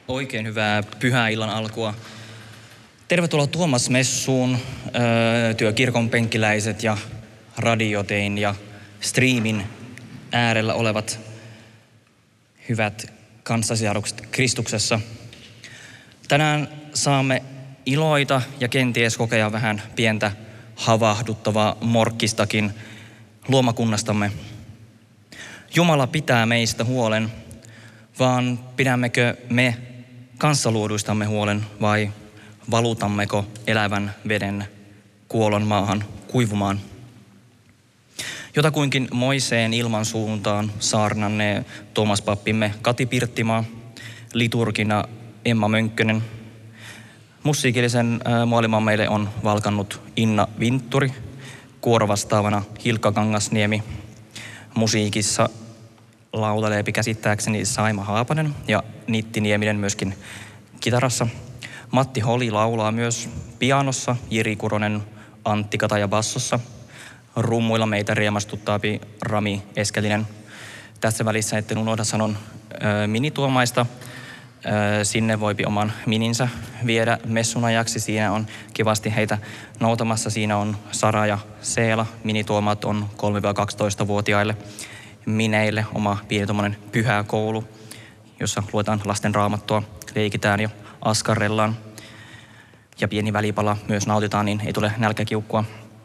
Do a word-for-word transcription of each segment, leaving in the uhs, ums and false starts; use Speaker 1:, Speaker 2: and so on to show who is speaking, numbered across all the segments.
Speaker 1: Oikein hyvää pyhäillan alkua. Tervetuloa Tuomas Messuun, työkirkon penkkiläiset ja radiotein ja streamin äärellä olevat hyvät kanssasisarukset Kristuksessa. Tänään saamme iloita ja kenties kokea vähän pientä havahduttavaa morkkistakin luomakunnastamme. Jumala pitää meistä huolen, vaan pidämmekö me kanssaluoduistamme huolen vai valutammeko elävän veden kuolon maahan kuivumaan? Jotakuinkin moiseen ilman suuntaan saarnannee Tuomas pappimme Kati Pirttimaa, liturgina Emma Mönkkönen. Musiikillisen maailman meille on valkannut Inna Vintturi, kuorovastaavana Hilkka Kangasniemi, musiikissa laulaleepi käsittääkseni Saima Haapanen ja Nitti Nieminen myöskin kitarassa. Matti Holi laulaa myös pianossa, Jiri Kuronen Antti Kataja bassossa. Rummuilla meitä riemastuttaapi Rami Eskelinen. Tässä välissä etten unohda sanon äh, minituomaista. Äh, sinne voipi oman mininsä viedä messun ajaksi. Siinä on kivasti heitä noutamassa. Siinä on Sara ja Seela. Minituomat on kolme-kaksitoista-vuotiaille mineille oma pieni tommonen pyhä koulu, jossa luetaan lasten raamattua, leikitään ja askarrellaan. Ja pieni välipala myös nautitaan, niin ei tule nälkäkiukkua.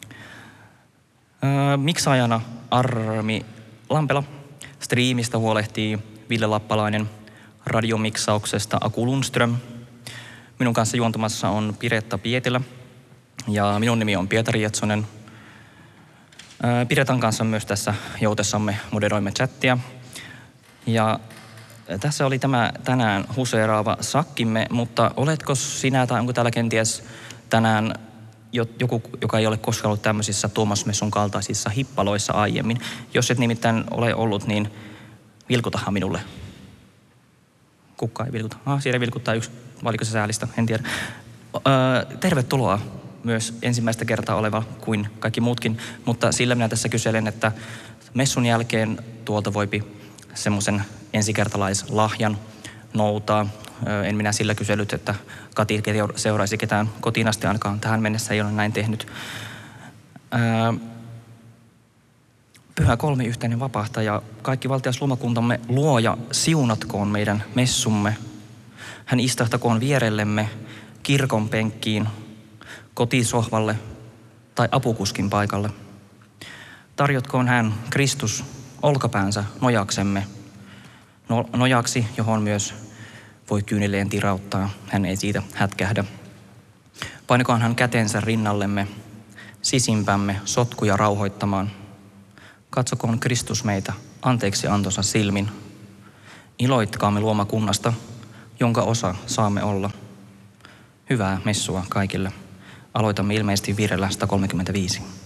Speaker 1: Öö, miksaajana Armi Lampela. Striimistä huolehtii Ville Lappalainen. Radiomiksauksesta Aku Lundström. Minun kanssa juontamassa on Piretta Pietilä. Ja minun nimi on Pietari Jetsonen. Piretan kanssa myös tässä joutessamme moderoimme chattia. Ja tässä oli tämä tänään huseeraava sakkimme, mutta oletko sinä tai onko täällä kenties tänään joku, joka ei ole koskaan ollut tämmöisissä Tuomas Messun kaltaisissa hippaloissa aiemmin? Jos et nimittäin ole ollut, niin vilkutahan minulle. Kukka ei vilkuta. Ah, siellä vilkuttaa yksi. Valiko se säälistä? En tiedä. Öö, tervetuloa myös ensimmäistä kertaa oleva kuin kaikki muutkin, mutta sillä minä tässä kyselen, että messun jälkeen tuolta voipi semmoisen ensikertalaislahjan noutaa. En minä sillä kysellyt, että Kati seuraisi ketään kotiin asti, ainakaan tähän mennessä ei ole näin tehnyt. Pyhä kolmi yhteinen vapahtaja, kaikki valtias luomakuntamme luoja, siunatkoon meidän messumme. Hän istahtakoon vierellemme kirkon penkkiin, kotisohvalle tai apukuskin paikalle. Tarjotkoon hän Kristus olkapäänsä nojaksemme, no, nojaksi, johon myös voi kyynelleen tirauttaa. Hän ei siitä hätkähdä. Painakoon hän kätensä rinnallemme, sisimpämme sotkuja rauhoittamaan. Katsokoon Kristus meitä anteeksi antonsa silmin. Iloittkaamme luomakunnasta, jonka osa saamme olla. Hyvää messua kaikille. Aloitamme ilmeisesti virrellä sata kolmekymmentäviisi.